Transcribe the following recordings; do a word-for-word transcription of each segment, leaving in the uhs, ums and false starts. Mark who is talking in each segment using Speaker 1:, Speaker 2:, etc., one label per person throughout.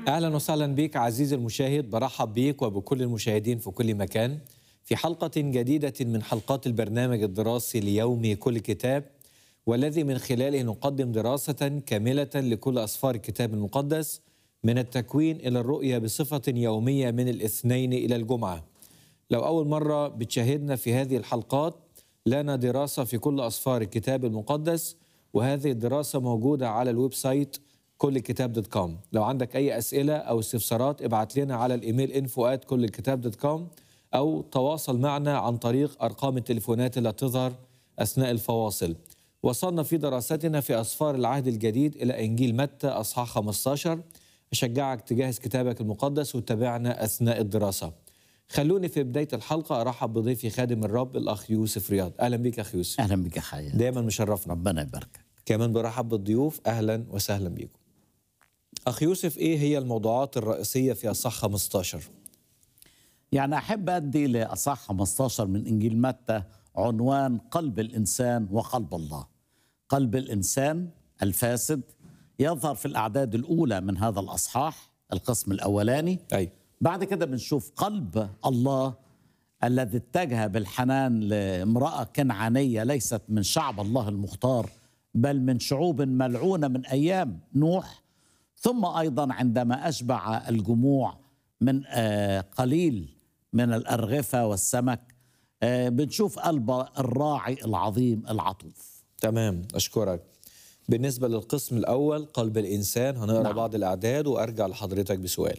Speaker 1: أهلا وسهلا بك عزيزي المشاهد، برحب بك وبكل المشاهدين في كل مكان في حلقة جديدة من حلقات البرنامج الدراسي ليومي كل كتاب، والذي من خلاله نقدم دراسة كاملة لكل أسفار الكتاب المقدس من التكوين إلى الرؤية بصفة يومية من الاثنين إلى الجمعة. لو أول مرة بتشاهدنا في هذه الحلقات، لنا دراسة في كل أسفار الكتاب المقدس، وهذه الدراسة موجودة على الويب سايت كل كتاب دوت كوم. لو عندك أي أسئلة أو استفسارات ابعت لنا على الإيميل انفو آت كل كتاب دوت كوم، أو تواصل معنا عن طريق أرقام التليفونات اللي تظهر أثناء الفواصل. وصلنا في دراستنا في أسفار العهد الجديد إلى إنجيل متى أصحاح خمسة عشر. أشجعك تجهز كتابك المقدس وتابعنا أثناء الدراسة. خلوني في بداية الحلقة أرحب بضيفي خادم الرب الأخ يوسف رياض. أهلا بك أخ يوسف.
Speaker 2: أهلا بك حياة،
Speaker 1: دايما مشرفنا.
Speaker 2: ربنا يباركك.
Speaker 1: كمان برحب بالضيوف، أهلا وسهلا بكم. أخ يوسف، إيه هي الموضوعات الرئيسية في أصحاح خمسة عشر؟
Speaker 2: يعني أحب أدي لأصحاح خمسة عشر من إنجيل متى عنوان قلب الإنسان وقلب الله. قلب الإنسان الفاسد يظهر في الأعداد الأولى من هذا الأصحاح، القسم الأولاني.
Speaker 1: أي.
Speaker 2: بعد كده بنشوف قلب الله الذي اتجه بالحنان لامرأة كنعانية ليست من شعب الله المختار، بل من شعوب ملعونة من أيام نوح. ثم أيضا عندما أشبع الجموع من قليل من الأرغفة والسمك، بنشوف قلب الراعي العظيم العطوف.
Speaker 1: تمام، أشكرك. بالنسبة للقسم الأول قلب الإنسان هنقرأ نعم. بعض الأعداد وأرجع لحضرتك بسؤال.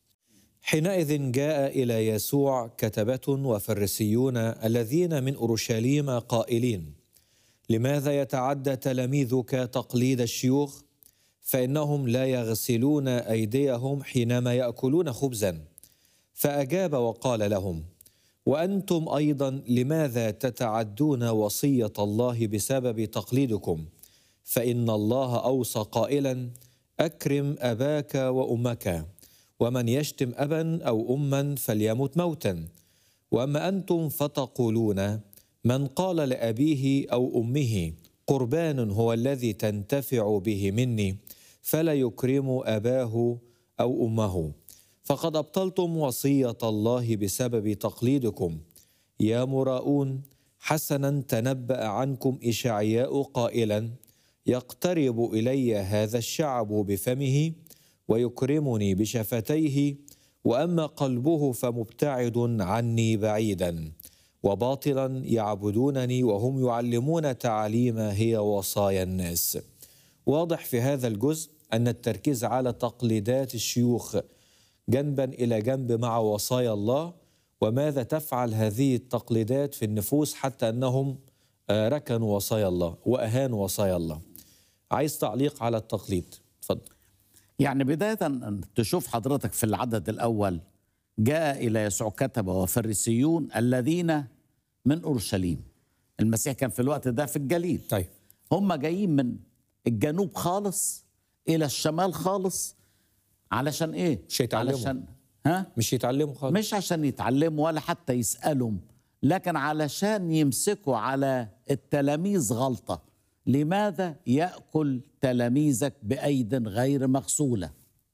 Speaker 1: حينئذ جاء إلى يسوع كتبة وفريسيون الذين من أورشليم قائلين: لماذا يتعدى تلاميذك تقليد الشيوخ؟ فإنهم لا يغسلون أيديهم حينما يأكلون خبزا. فأجاب وقال لهم: وأنتم أيضا لماذا تتعدون وصية الله بسبب تقليدكم؟ فإن الله أوصى قائلا: أكرم أباك وأمك، ومن يشتم أبا أو أما فليمت موتا. وأما أنتم فتقولون: من قال لأبيه أو أمه قربان هو الذي تنتفع به مني، فلا يكرم أباه أو أمه، فقد أبطلتم وصية الله بسبب تقليدكم. يا مراؤون، حسنا تنبأ عنكم إشعياء قائلا: يقترب إلي هذا الشعب بفمه ويكرمني بشفتيه، وأما قلبه فمبتعد عني بعيدا، وباطلا يعبدونني وهم يعلمون تعاليم هي وصايا الناس. واضح في هذا الجزء أن التركيز على تقليدات الشيوخ جنبا إلى جنب مع وصايا الله، وماذا تفعل هذه التقليدات في النفوس حتى أنهم ركنوا وصايا الله وأهانوا وصايا الله. عايز تعليق على التقليد؟ تفضل.
Speaker 2: يعني بداية تشوف حضرتك في العدد الأول: جاء إلى يسوع كتبة وفريسيون الذين من أورشليم. المسيح كان في الوقت ده في الجليل.
Speaker 1: طيب.
Speaker 2: هم جايين من الجنوب خالص إلى الشمال خالص. علشان إيه؟
Speaker 1: مش يتعلموا.
Speaker 2: علشان ها؟
Speaker 1: مش يتعلموا خالص.
Speaker 2: مش عشان يتعلموا ولا حتى يسألهم، لكن علشان يمسكوا على التلاميذ غلطة. لماذا يأكل تلاميذك بأيد غير مغسولة؟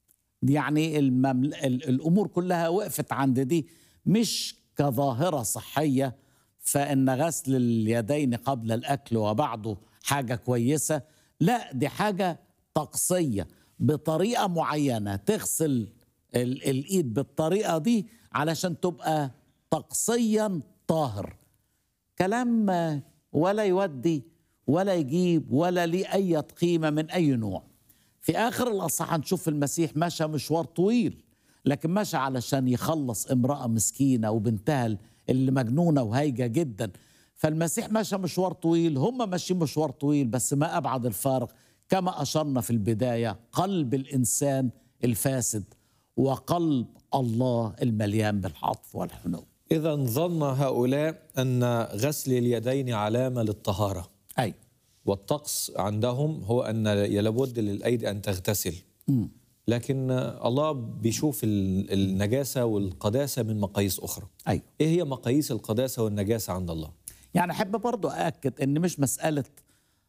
Speaker 2: يعني الممل... الأمور كلها وقفت عند دي، مش كظاهرة صحية فإن غسل اليدين قبل الأكل وبعده حاجة كويسة. لا، دي حاجة طقسية بطريقة معينة، تغسل ال... الإيد بالطريقة دي علشان تبقى طقسيا طاهر. كلام ولا يودي ولا يجيب ولا ليه أي قيمة من أي نوع. في آخر الأصحاح هنشوف المسيح مشى مشوار طويل، لكن مشى علشان يخلص امرأة مسكينة وبنتها اللي مجنونة وهايجة جدا. فالمسيح مشى مشوار طويل، هم ماشيين مشوار طويل، بس ما أبعد الفارق كما أشرنا في البداية: قلب الإنسان الفاسد وقلب الله المليان بالعطف والحنو.
Speaker 1: إذا ظن هؤلاء أن غسل اليدين علامة للطهارة.
Speaker 2: أي.
Speaker 1: والطقس عندهم هو أن لابد للأيدي أن تغتسل. م. لكن الله بيشوف النجاسة والقداسة من مقاييس أخرى.
Speaker 2: أي.
Speaker 1: إيه هي مقاييس القداسة والنجاسة عند الله؟
Speaker 2: يعني أحب برضو أأكد أن مش مسألة